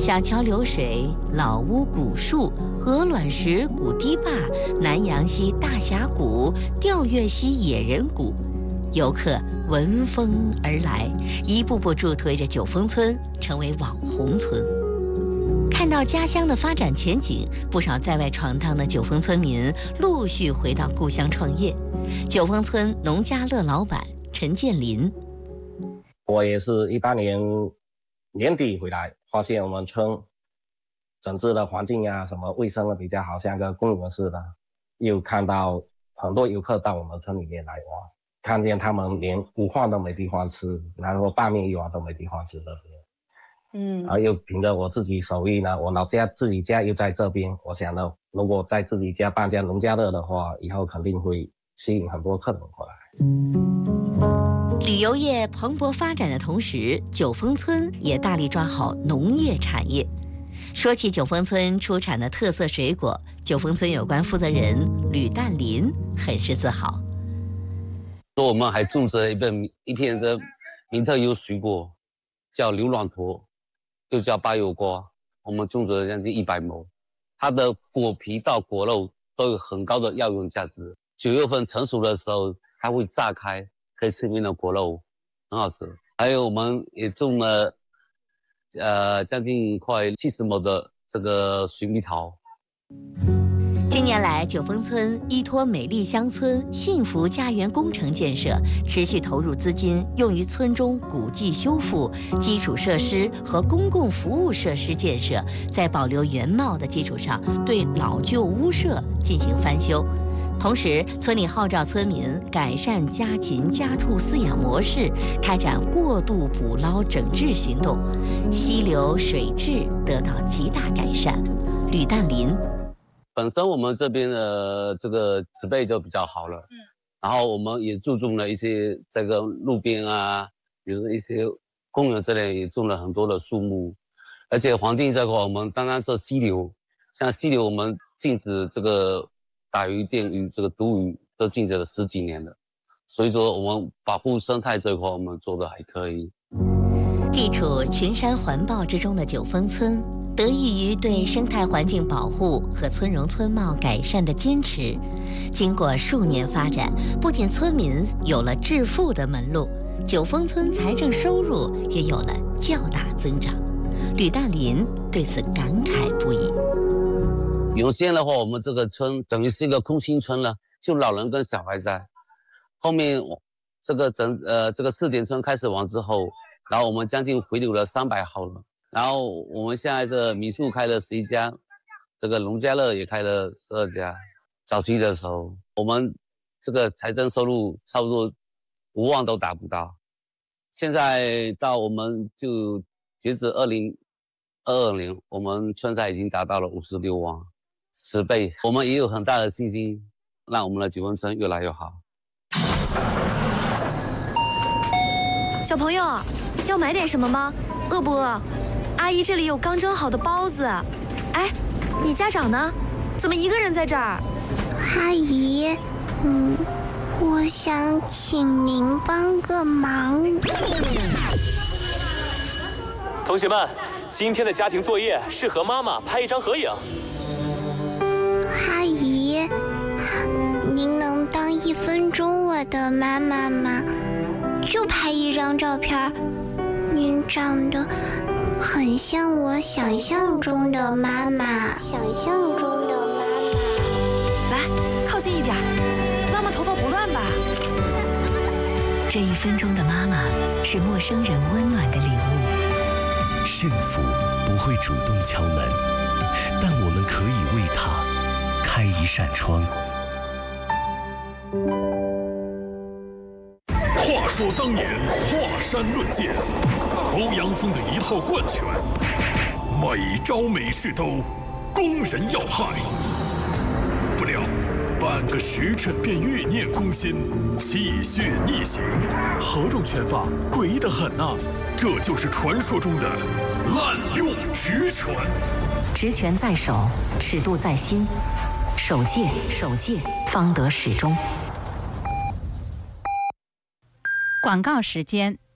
小桥流水、老屋古树、鹅卵石古堤坝、南阳溪大峡谷、调阅溪野人谷，游客闻风而来，一步步助推着九峰村成为网红村。看到家乡的发展前景，不少在外闯荡的九峰村民陆续回到故乡创业。九峰村农家乐老板陈建林， 我也是18年年底回来，发现我们村整治的环境啊，什么卫生的比较好，像个公园似的。又看到很多游客到我们村里面来玩，看见他们连午饭都没地方吃，然后拌面一碗都没地方吃的。然后又凭着我自己手艺呢，我老家自己家又在这边，我想呢，如果在自己家办家农家乐的话，以后肯定会吸引很多客人过来。 旅游业蓬勃发展的同时，九峰村也大力抓好农业产业。说起九峰村出产的特色水果，九峰村有关负责人吕淡林很是自豪。 说我们还种植一片的名特优水果，叫牛卵驼，又叫巴油瓜，我们种植了将近100亩，它的果皮到果肉都有很高的药用价值。9月份成熟的时候，它会炸开，可以吃里面的果肉，很好吃。还有我们也种了将近快70亩的这个水蜜桃。 近年来，九峰村依托美丽乡村幸福家园工程建设，持续投入资金用于村中古迹修复、基础设施和公共服务设施建设，在保留原貌的基础上，对老旧屋舍进行翻修。同时，村里号召村民改善家禽家畜饲养模式，开展过度捕捞整治行动，溪流水质得到极大改善。吕淡林。 本身我们这边的这个植被就比较好了，然后我们也注重了一些这个路边啊，比如说一些公园这类也种了很多的树木，而且环境这块我们当然这溪流，像溪流我们禁止这个打鱼、电鱼、这个毒鱼都禁止了10几年了，所以说我们保护生态这块我们做的还可以。 地处群山环抱之中的九峰村，得益于对生态环境保护和村容村貌改善的坚持，经过数年发展，不仅村民有了致富的门路，九峰村财政收入也有了较大增长。吕大林对此感慨不已。 原先的话，我们这个村等于是一个空心村了，就老人跟小孩在。后面这个四点村开始完之后，然后我们将近回流了300号了。然后我们现在这民宿开了11家，这个农家乐也开了12家。早期的时候，我们这个财政收入差不多5万都达不到。现在到我们就截止2022年，我们村财已经达到了56万，10倍。我们也有很大的信心，让我们的九峰村越来越好。 小朋友，要买点什么吗？饿不饿？阿姨这里有刚蒸好的包子。哎，你家长呢？怎么一个人在这儿？ 阿姨，我想请您帮个忙。 同学们，今天的家庭作业是和妈妈拍一张合影。 阿姨，您能当1分钟我的妈妈吗？就拍一张照片，您长得很像我想象中的妈妈。 来，靠近一点，妈妈头发不乱吧？ 这1分钟的妈妈是陌生人温暖的礼物。 幸福不会主动敲门，但我们可以为它开一扇窗。 话说当年华山论剑，欧阳锋的一套贯拳，每招每式都攻人要害。不料半个时辰便欲念攻心，气血逆行。何种拳法诡异得很啊！这就是传说中的滥用直拳。 直拳在手，尺度在心，守戒方得始终。 广告时间。